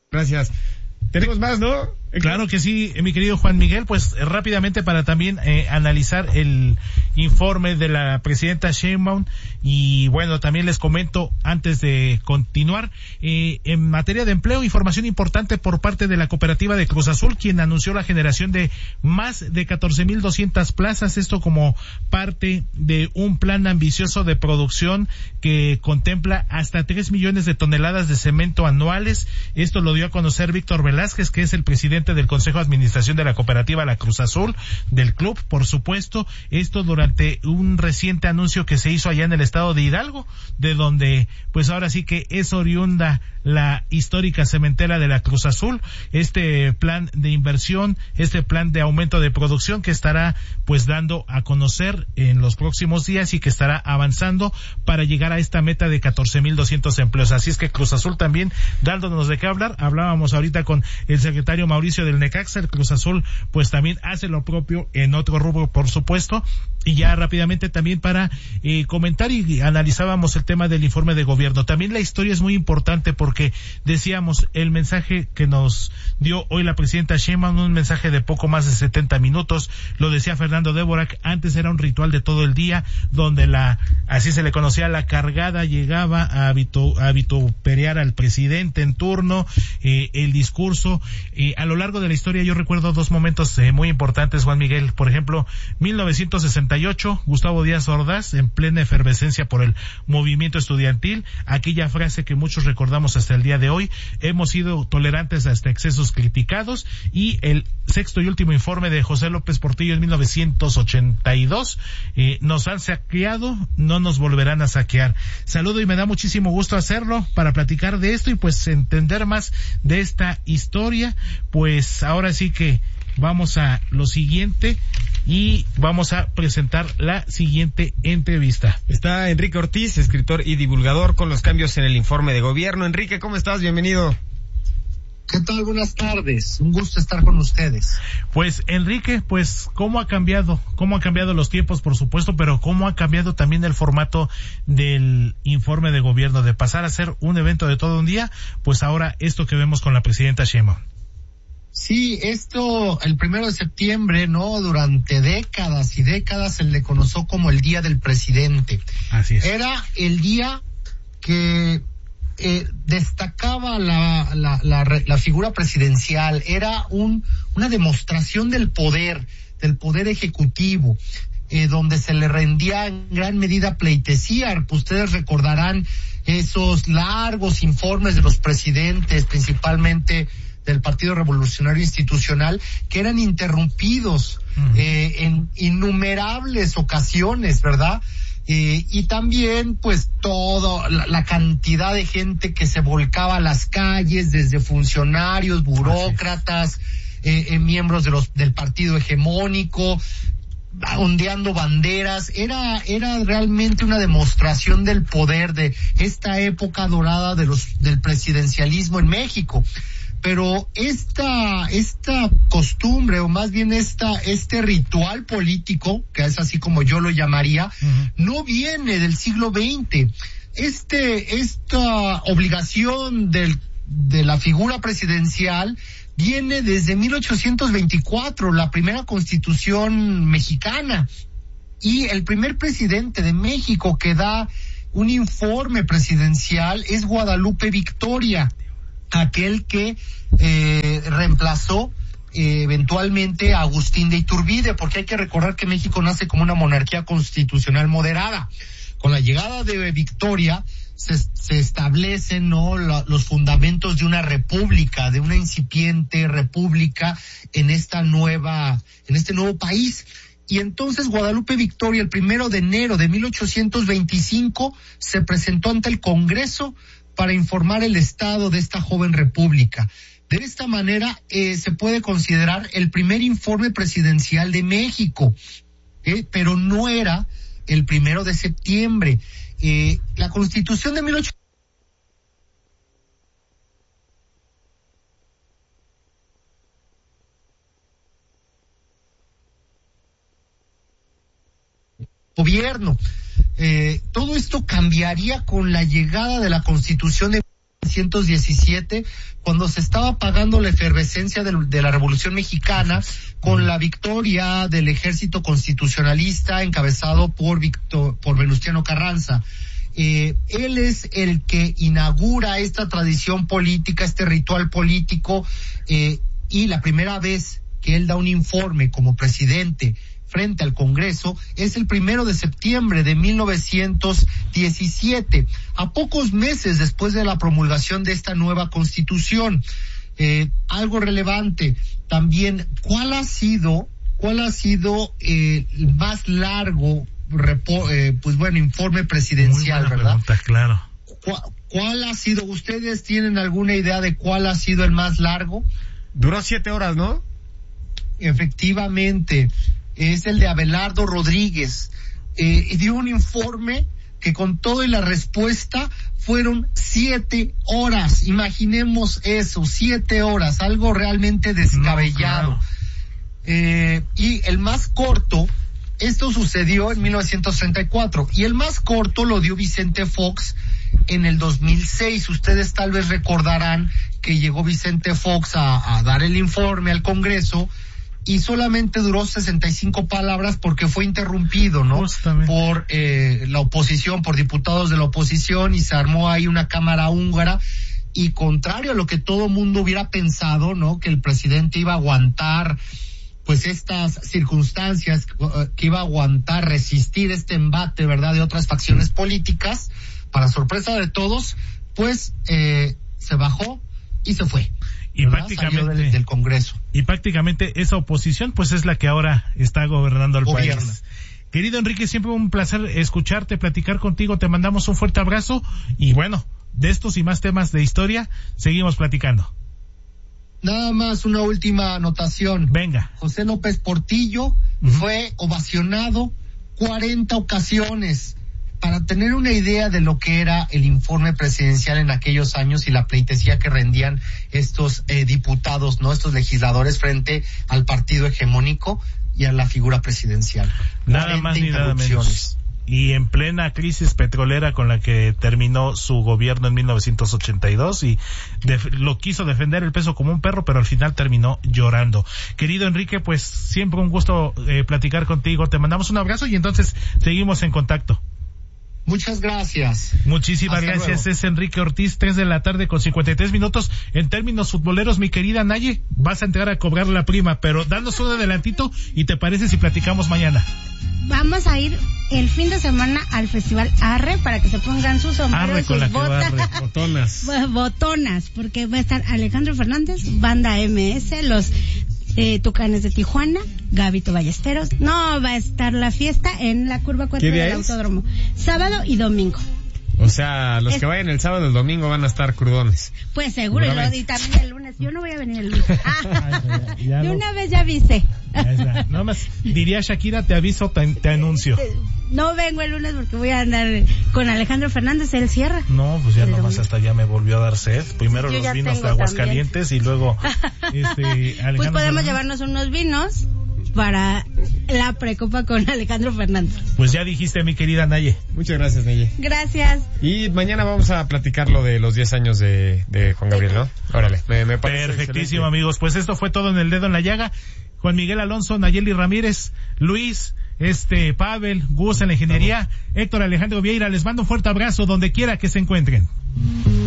Gracias. Tenemos más, ¿no? Claro que sí, mi querido Juan Miguel, pues rápidamente para también analizar el informe de la presidenta Sheinbaum y bueno, también les comento antes de continuar, en materia de empleo, información importante por parte de la cooperativa de Cruz Azul, quien anunció la generación de más de 14,200 plazas, esto como parte de un plan ambicioso de producción que contempla hasta 3 millones de toneladas de cemento anuales. Esto lo dio a conocer Víctor Velázquez, que es el presidente del Consejo de Administración de la cooperativa La Cruz Azul, del club, por supuesto, esto durante un reciente anuncio que se hizo allá en el estado de Hidalgo, de donde pues ahora sí que es oriunda la histórica cementera de La Cruz Azul, este plan de inversión, este plan de aumento de producción que estará pues dando a conocer en los próximos días y que estará avanzando para llegar a esta meta de 14,200 empleos. Así es que Cruz Azul también dándonos de qué hablar. Hablábamos ahorita con el secretario Mauricio del Necaxa. El Cruz Azul pues también hace lo propio en otro rubro, por supuesto. Y ya rápidamente también para comentar y analizábamos el tema del informe de gobierno. También la historia es muy importante porque decíamos el mensaje que nos dio hoy la presidenta Sheinbaum, un mensaje de poco más de 70 minutos, lo decía Fernando Dvorak, antes era un ritual de todo el día donde así se le conocía, la cargada llegaba a vituperar al presidente en turno, el discurso, a lo largo de la historia yo recuerdo dos momentos muy importantes, Juan Miguel. Por ejemplo, 1968, Gustavo Díaz Ordaz, en plena efervescencia por el movimiento estudiantil, aquella frase que muchos recordamos hasta el día de hoy: hemos sido tolerantes hasta excesos criticados. Y el sexto y último informe de José López Portillo en 1982, nos han saqueado, no nos volverán a saquear. Saludo y me da muchísimo gusto hacerlo para platicar de esto y pues entender más de esta historia. Pues ahora sí que vamos a lo siguiente y vamos a presentar la siguiente entrevista. Está Enrique Ortiz, escritor y divulgador, con los cambios en el informe de gobierno. Enrique, ¿cómo estás? Bienvenido. ¿Qué tal? Buenas tardes. Un gusto estar con ustedes. Pues, Enrique, pues, ¿cómo ha cambiado los tiempos, por supuesto, pero cómo ha cambiado también el formato del informe de gobierno, de pasar a ser un evento de todo un día, pues ahora esto que vemos con la presidenta Sheinbaum? Sí, esto, el 1 de septiembre, ¿no? Durante décadas y décadas se le conoció como el Día del Presidente. Así es. Era el día que destacaba la figura presidencial, era una demostración del poder ejecutivo, donde se le rendía en gran medida pleitesía. Ustedes recordarán esos largos informes de los presidentes, principalmente del Partido Revolucionario Institucional, que eran interrumpidos en innumerables ocasiones, ¿verdad? Y también, pues, toda la cantidad de gente que se volcaba a las calles, desde funcionarios, burócratas, miembros del partido hegemónico, ondeando banderas. Era realmente una demostración del poder de esta época dorada del presidencialismo en México. Pero esta costumbre, o más bien este ritual político, que es así como yo lo llamaría, no viene del siglo XX. Esta obligación de la figura presidencial viene desde 1824, la primera Constitución mexicana, y el primer presidente de México que da un informe presidencial es Guadalupe Victoria, aquel que reemplazó eventualmente a Agustín de Iturbide, porque hay que recordar que México nace como una monarquía constitucional moderada. Con la llegada de Victoria se establecen, ¿no?, los fundamentos de una república, de una incipiente república en este nuevo país. Y entonces Guadalupe Victoria, el 1 de enero de 1825, se presentó ante el Congreso para informar el estado de esta joven república. De esta manera se puede considerar el primer informe presidencial de México, pero no era el 1 de septiembre. La Constitución de 18... Gobierno. Todo esto cambiaría con la llegada de la Constitución de 1917, cuando se estaba apagando la efervescencia de la Revolución Mexicana, con la victoria del ejército constitucionalista encabezado por Venustiano Carranza. Él es el que inaugura esta tradición política, este ritual político, y la primera vez que él da un informe como presidente frente al Congreso es el 1 de septiembre de 1917, a pocos meses después de la promulgación de esta nueva Constitución. Algo relevante también, ¿cuál ha sido el más largo informe presidencial? Muy buena ¿verdad? Pregunta, claro. ¿Cuál ha sido? ¿Ustedes tienen alguna idea de cuál ha sido el más largo? Duró 7 horas, ¿no? Efectivamente, es el de Abelardo Rodríguez. Dio un informe que con todo y la respuesta fueron 7 horas. Imaginemos eso, 7 horas, algo realmente descabellado. No, claro. Y el más corto, esto sucedió en 1934, y el más corto lo dio Vicente Fox en el 2006. Ustedes tal vez recordarán que llegó Vicente Fox a dar el informe al Congreso y solamente duró 65 palabras porque fue interrumpido, ¿no? Justamente. Por la oposición, por diputados de la oposición, y se armó ahí una cámara húngara. Y contrario a lo que todo mundo hubiera pensado, ¿no? Que el presidente iba a aguantar pues estas circunstancias, que iba a aguantar, resistir este embate, ¿verdad?, de otras facciones políticas, para sorpresa de todos, pues se bajó y se fue. Y prácticamente del Congreso. Y prácticamente esa oposición pues es la que ahora está gobernando el país. Querido Enrique, siempre un placer escucharte, platicar contigo, te mandamos un fuerte abrazo y bueno, de estos y más temas de historia seguimos platicando. Nada más una última anotación. Venga. José López Portillo fue ovacionado 40 ocasiones. Para tener una idea de lo que era el informe presidencial en aquellos años y la pleitesía que rendían estos diputados, ¿no? Estos legisladores frente al partido hegemónico y a la figura presidencial. Nada más ni nada menos. Y en plena crisis petrolera con la que terminó su gobierno en 1982 y lo quiso defender el peso como un perro, pero al final terminó llorando. Querido Enrique, pues siempre un gusto platicar contigo. Te mandamos un abrazo y entonces seguimos en contacto. Muchas gracias. Muchísimas gracias. Luego. Es Enrique Ortiz, 3:53 p.m. En términos futboleros, mi querida Naye, vas a entrar a cobrar la prima, pero danos un adelantito y te parece si platicamos mañana. Vamos a ir el fin de semana al Festival Arre para que se pongan sus sombreros, sus botas, botonas, porque va a estar Alejandro Fernández, Banda MS, los Tucanes de Tijuana, Gabito Ballesteros. No, va a estar la fiesta en la curva 4 del Autódromo, sábado y domingo. O sea, los que vayan el sábado y el domingo van a estar crudones. Pues seguro, y también el lunes. Yo no voy a venir el lunes. De una vez ya avisé. Nada más diría Shakira, te aviso, te anuncio. No vengo el lunes porque voy a andar con Alejandro Fernández, él cierra. No, pues ya nomás hasta ya me volvió a dar sed. Primero los vinos de Aguascalientes y luego Alejandro pues podemos Fernández. Llevarnos unos vinos para la precopa con Alejandro Fernández. Pues ya dijiste, mi querida Naye. Muchas gracias, Naye. Gracias. Y mañana vamos a platicar lo de los 10 años de Juan Gabriel, ¿no? Órale, me parece perfectísimo, excelente. amigos. Pues esto fue todo en El Dedo en la Llaga. Juan Miguel Alonso, Nayeli Ramírez, Luis, Pavel, Gus en la ingeniería, Héctor Alejandro Vieira, les mando un fuerte abrazo donde quiera que se encuentren.